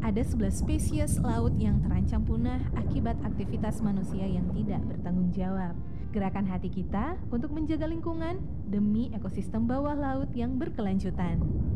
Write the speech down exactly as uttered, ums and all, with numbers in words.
Ada sebelas spesies laut yang terancam punah akibat aktivitas manusia yang tidak bertanggung jawab. Gerakan hati kita untuk menjaga lingkungan demi ekosistem bawah laut yang berkelanjutan.